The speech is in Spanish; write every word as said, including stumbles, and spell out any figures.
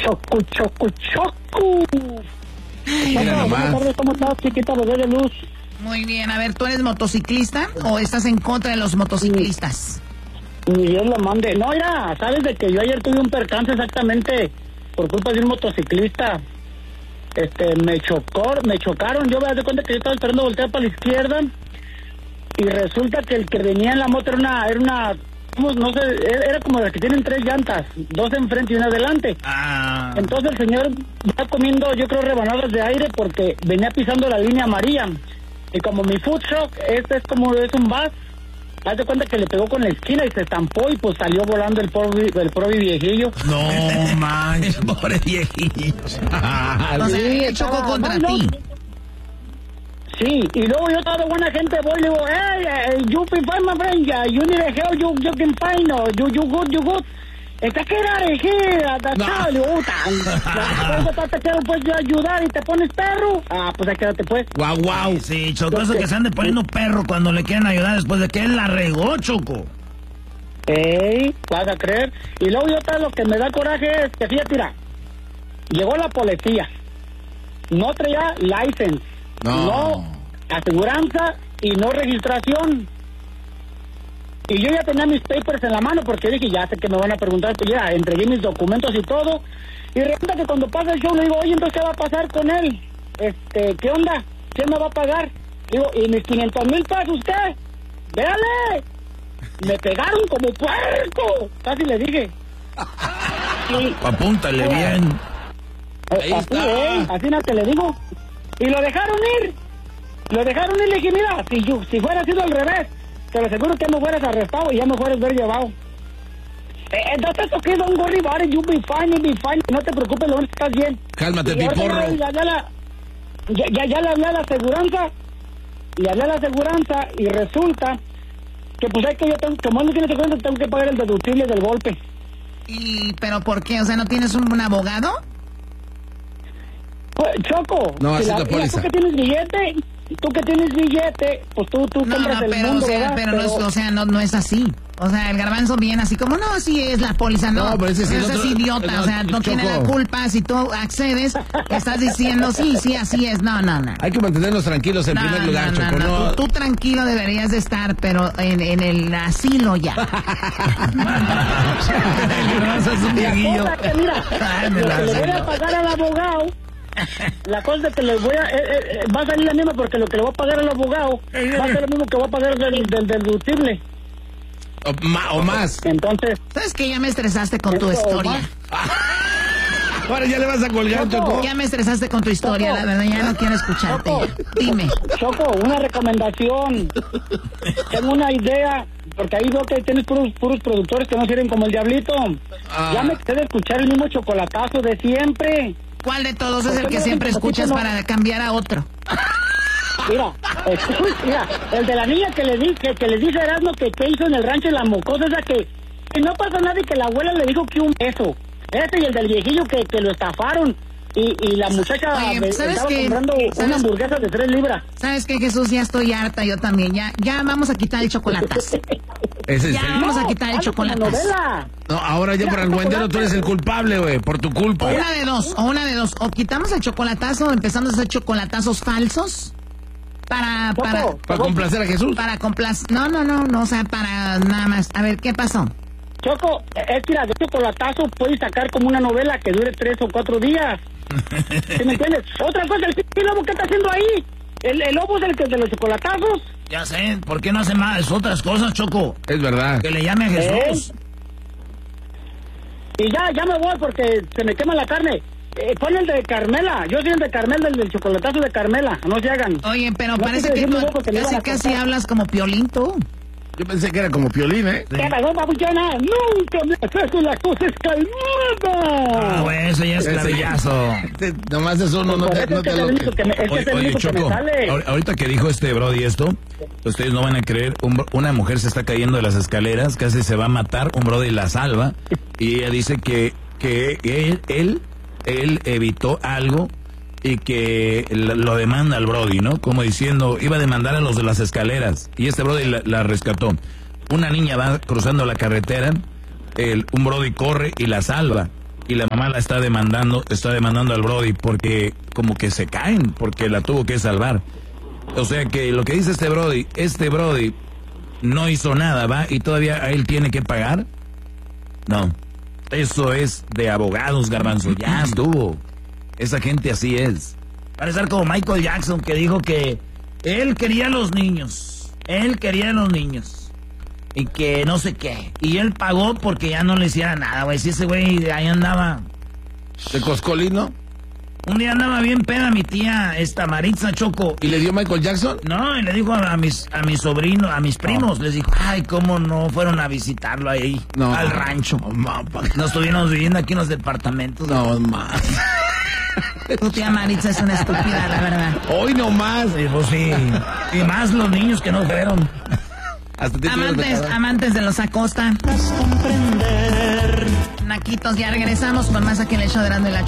choco, choco, choco. Mira nomás. ¿Cómo estás, chiquita bebé de luz? Muy bien, a ver, ¿tú eres motociclista o estás en contra de los motociclistas? Ni Dios lo mande. No, mira, sabes de que yo ayer tuve un percance exactamente por culpa de un motociclista. Este, me chocó, me chocaron. Yo me doy cuenta que yo estaba esperando voltear para la izquierda y resulta que el que venía en la moto era una, era una, no sé, era como las que tienen tres llantas, dos enfrente y una adelante. Ah. Entonces el señor va comiendo, yo creo, rebanadas de aire porque venía pisando la línea amarilla. Y como mi food truck, este es como, es un bus, haz de cuenta que le pegó con la esquina y se estampó y pues salió volando el pobre, el pobre viejillo. No manches, pobre viejillo. O sea, Sí, él chocó estaba- contra no, ti. Sí, y luego yo toda buena gente voy y le digo, hey, uh, you be fine, my friend, yeah, you need a help, you, you can find, no, you, you good, you good. Está que era de gira, No. le digo, puta, te quiero pues yo ayudar y te pones perro. Ah, pues ahí quédate pues. Guau, guau. Sí, Choco, eso que se ande poniendo perro cuando le quieren ayudar después de que él la regó, Choco. Ey, vas a creer. Y luego yo todo lo que me da coraje es que fíjate, mira, llegó la policía, no traía license, No. no aseguranza y no registración. Y yo ya tenía mis papers en la mano porque dije, ya sé que me van a preguntar, pues ya entregué mis documentos y todo. Y resulta que cuando pasa el show le digo, oye, entonces ¿qué va a pasar con él? Este, ¿qué onda? ¿Quién me va a pagar? Digo, ¿y mis quinientos mil pesos qué? ¡Véale! Me pegaron como puerco, casi le dije. Y, Apúntale bien. eh, Ahí así, está. eh, así no te le digo. Y lo dejaron ir. Lo dejaron ir, le dije, mira, si, yo, si fuera sido al revés, te lo aseguro que me hubieras arrestado y ya me hubieras ver llevado. Eh, entonces, ¿eso qué? Don't worry about it, you be fine, you be fine. No te preocupes, lo único que estás bien. Cálmate, Y ahora piporro. Ya, ya, la, ya, ya, ya le hablé a la aseguranza, le hablé a la aseguranza y resulta que pues es que yo tengo, como él no tiene seguranza, tengo que pagar el deductible del golpe. ¿Y pero por qué? O sea, ¿no tienes un, un abogado? Pues, Choco, No, así si es la mira, póliza. tú que tienes billete, tú que tienes billete, pues tú, tú No, compras no, el pero, mundo, o sea, ¿verdad? pero, no es, o sea, no, no es así. O sea, el garbanzo viene así como, no, así es la póliza, no. No, pero ese es el es otro- idiota, no, o sea, no Choco. tiene la culpa. Si tú accedes, estás diciendo, sí, sí, así es. No, no, no. Hay que mantenernos tranquilos en No, primer no, lugar, no, Choco. no, No, Tú, tú tranquilo deberías de estar, pero en, en el asilo ya. El garbanzo es un La viejillo. cosa que, mira, Ay, me lo la que le voy a hace. pagar al abogado, la cosa es que le voy a, eh, eh, va a salir la misma porque lo que le voy a pagar al abogado va a ser lo mismo que voy a pagar del, del deductible. o, ma- o más. Entonces, ¿Sabes que ya me estresaste con tu Eso, historia? más. Ahora ya le vas a colgar, Choco. Ya me estresaste con tu historia, la verdad, ya no quiero escucharte. ya. Dime. Choco, una recomendación. Tengo una idea, porque ahí veo que tienes puros, puros productores que no sirven como el diablito. Ah. Ya me quedé de escuchar el mismo chocolatazo de siempre. ¿Cuál de todos es ¿Por el qué que no siempre haces un escuchas poquito, no? para cambiar a otro? Mira, escucha, mira, el de la niña que le di, que, que le dice a Erasmo que, que hizo en el rancho la mocosa, esa que, que no pasa nada y que la abuela le dijo que un beso. Ese y el del viejillo que, que lo estafaron. Y, y la muchacha Oye, me- ¿sabes estaba qué? comprando ¿Sabes? una hamburguesa de tres libras. ¿Sabes qué, Jesús? Ya estoy harta, yo también. Ya, ya vamos a quitar el chocolatazo. ¿Es en Ya serio? vamos a quitar el hazlo como chocolatazo. novela. No, ahora ya por el buendero tú eres el culpable, güey, por tu culpa. O una de dos, o una de dos. O quitamos el chocolatazo, empezando a hacer chocolatazos falsos. Para, para, Choco, Para complacer a Jesús. para complacer. No, no, no, no, o sea, para nada más. A ver, ¿qué pasó? Choco, es que mira, de chocolatazo puedes sacar como una novela que dure tres o cuatro días. ¿Sí me entiendes? Otra cosa, el pinche lobo, ¿qué está haciendo ahí? El, el lobo es el que de los chocolatazos. Ya sé, ¿por qué no hace más otras cosas, Choco? Es verdad. Que le llame a Jesús. Y ya, ya me voy porque se me quema la carne. Eh, pon el de Carmela. Yo soy el de Carmela, el del chocolatazo de Carmela. No se hagan. Oye, pero No parece quise que decirlo tú yo porque me casi, iban a casi cortar. hablas como Piolín, tú. Yo pensé que era como Piolín, ¿eh? ¿Qué pasó, papuchona? Nunca me haces eso, la cosa es calmada. Ah, güey, eso ya es clavillazo. Te- Nomás es uno, no Por te, eso no es que te es el único aloques. que me, es que Oye, es el oye, único que me Choco, sale. ahor- ahorita que dijo este Brody esto, ustedes no van a creer, un- una mujer se está cayendo de las escaleras, casi se va a matar, un Brody la salva, y ella dice que, que él, él, él evitó algo y que lo lo demanda al Brody, ¿no? Como diciendo, iba a demandar a los de las escaleras, y este Brody la, la rescató. Una niña va cruzando la carretera, el, un Brody corre y la salva. y la mamá la está demandando, está demandando al Brody porque como que se caen, porque la tuvo que salvar. O sea que lo que dice este Brody, este Brody no hizo nada, ¿va? Y todavía a él tiene que pagar. No, eso es de abogados, Garbanzo, ya estuvo. Esa gente así es. Parece ser como Michael Jackson, que dijo que él quería a los niños, él quería a los niños, y que no sé qué, y él pagó porque ya no le hiciera nada, güey. Si ese güey ahí andaba ¿De Coscolino? un día andaba bien peda mi tía, esta Maritza, Choco. ¿Y le dio Michael Jackson? No, y le dijo a, a mis a mis sobrinos, a mis primos, les dijo, ay, cómo no fueron a visitarlo ahí, No. al rancho. No, ma, pa- Nos estuvimos viviendo aquí en los departamentos. no más. Tu tía Maritza es una estúpida, la verdad. Hoy no más. Y pues sí, y más los niños que no fueron. Hasta te Amantes, amantes de los Acosta. Naquitos, ya regresamos con más aquí en el show de Erasmo y la